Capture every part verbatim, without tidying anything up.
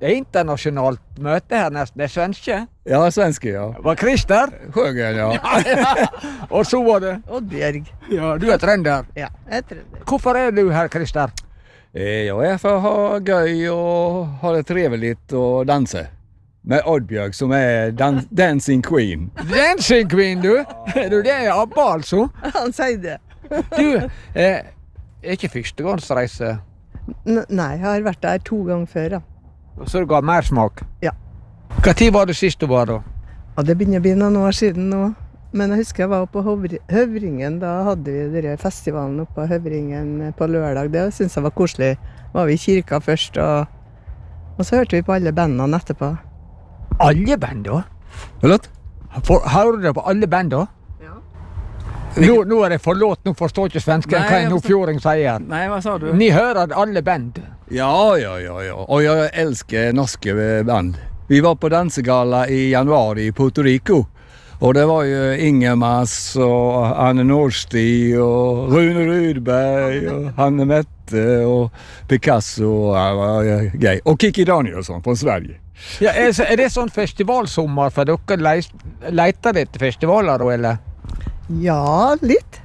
Det är internationellt möte här nästan, det är svenska. Ja, svenska, ja. Var Christer? Sjögren, ja. Och så var det. Oddbjörg. Ja, du är trender. Ja, jag tror det. Varför är du här, Christer? Eh, Jag är för att ha göj och ha det trevligt och dansa. Med Oddbjörg som är dan- dancing queen. Dancing Queen, du. Du, det är Abba alltså. Han säger det. Du, eh, är inte förstagångsresa. N- nej, jag har varit där två gånger förr. Så det gav mer smak. Ja. Hva tid var det sist du var då? Ja, det begynner å bli noen år siden nå. Men jeg husker jeg var på Høvri- Høvringen. Da hadde vi denne festivalen oppe på Høvringen på lørdag. Det synes jeg var koselig. Var vi i kirka først, og, og så hørte vi på alle bandene etterpå. Alle band då? Förlåt? For, hører du på alle band då? Ja. Nå, nå er det forlåt, nå forstår ikke svensken Nei, hva jeg en forstår- fjording sier. Nej, vad sa du? Ni hører alle band. Ja, ja, ja, ja. Och jag älskar norska band. Vi var på dansegala i januari i Puerto Rico. Och det var ju Ingemars och Anne Nordsti och Rune Rydberg och Hanne Mette och Picasso och, ja, ja, grej. Och Kiki Danielsson från Sverige. Ja, er, er det sånn festivalsommer for dere leis- leter etter festivaler då, eller? Ja, litt.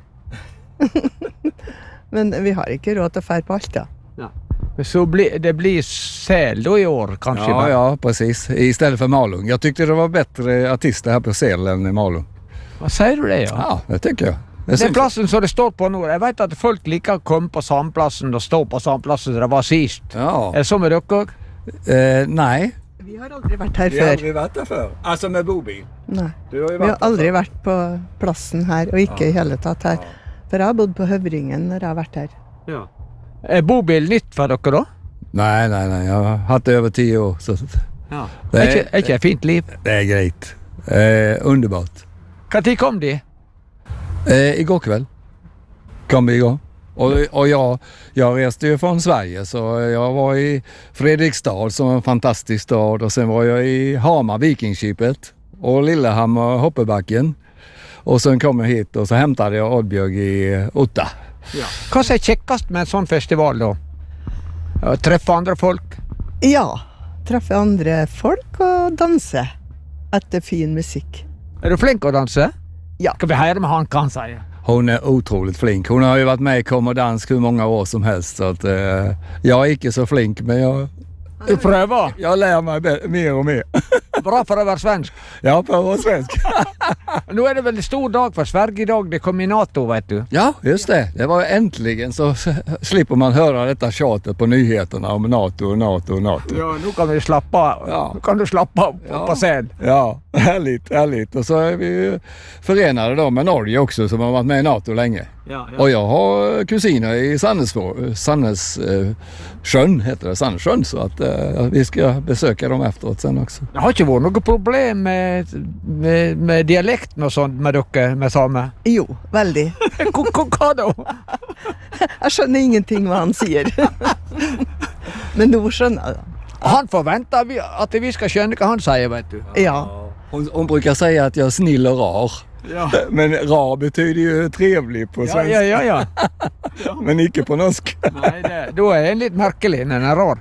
Men vi har ikke råd til å fære på alt, da. Så bli, det blir säl då i år kanske? Ja, va? ja, precis. Istället för Malung. Jag tyckte det var bättre artister här på Säl än i Malung. Vad säger du det? Ja? Ja, det tycker jag. Det Den syns- plassen som det står på nu, jag vet att folk liker att komma på samma platsen och stå på samma platsen där det var sist. Ja. Är det så med dere? Eh, nej. Vi har aldri vært her før. varit där för. Alltså med bobil. Nei. Du har ju Vi har aldri vært på plassen her, og ikke i hele tatt her. For jeg har bodd på Høvringen når jeg har vært her. Ja. Är bobil nytt för dere då? Nej, nej, nej. Jag har haft det över tio år. Så Ja. Det Är är- inte, är inte ett fint liv? det är grejt. Eh, underbart. Hva tid kom de? Eh, igår kväll kom vi igång. Och, och jag, jag reste ju från Sverige, så jag var i Fredrikstad som är en fantastisk stad. Och sen var jag i Hamar, Vikingskipet. Och Lillehammer, Hoppebacken. Och sen kom jag hit och så hämtade jag Oddbjörg i Otta. Hva er kjekkast med en sånn festival da? Ja, treffe andre folk? Ja, treffe andre folk og danse etter fin musikk. Er du flink å danse? Ja. Skal vi høre med han kan si? Hon är otroligt flink. Hon har ju varit med i Kom och dans hur många år som helst. Så att, eh, jag är inte så flink, men jag, Du prøver? jag lär mig be- mer och mer. Bra for å være svensk. Ja, på att vara svensk. Nå er det vel en stor dag for Sverige i dag, det kom i NATO, vet du. Ja, just det. Det var äntligen så s- slipper man höra detta tjatet på nyheterna om NATO, NATO, NATO. Ja, nå kan vi slappe av. Ja. Nå kan du slappe av på, Ja. på scenen. Ja, härligt, härligt. Och så är vi ju förenade då med Norge också som har varit med i NATO länge. Ja, Och jag har kusiner i Sandnesvå- Sandnes eh, sjön, heter det, Sandnessjön, så att eh, vi ska besöka dem efteråt sen också. Det har ikke vært noe problem med, med, med dialekten og sånt med dere, med same? Jo, veldig. Hva- hva- Hva da? Jeg skjønner ingenting hva han sier. Men nå skjønner jeg det. Han forventer vi- at vi skal skjønne hva han sier, vet du. Ja. Hon, hon brukar säga att jag är snill och rar. Ja, Men rar betyder ju trevlig på ja, svenska, ja. ja, ja. men inte på norsk. Nei, det, da er en litt merkelig, den er rar.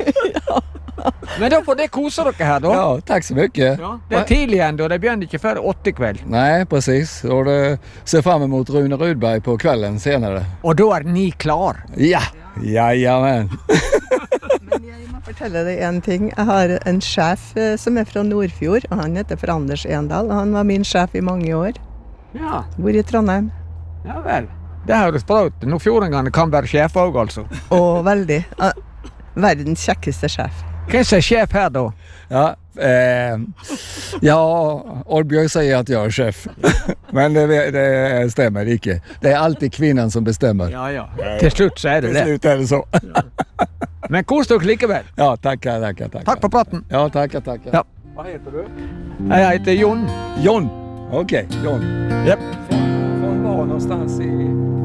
Men da får det kose dere her, da. Ja, tack så mycket. Ja, det er tidlig ennå, det begynner ikke før åtte kveld. Nej, precis. Och det ser fram emot Rune Rydberg på kvällen senare. Og da er ni klar. Ja, jajamän. Men jeg må fortelle deg en ting. Jeg har en sjef eh, som er fra Nordfjord, og han heter for Anders Endal, og han var min sjef i mange år. Ja, Bor i Trondheim. ja vel. Det høres bra ut. Nordfjordingene kan være sjef òg, altså. Og veldig. eh, verdens kjekkeste sjef. Hvem som er sjef her, da? Ja, eh, ja, Oddbjörg säger att jag är chef. Men det, det stämmer inte. Det är alltid kvinnan som bestämmer. Ja, ja. Til slutt så er det Till det. slut är det så. Men kos dere likevel. Ja, tackar, tackar, tackar. Takk for praten. Ja, tackar, tackar. Ja. Vad heter du? Jeg heter Jon. John. Okej, John. Japp. Från, från var någonstans i...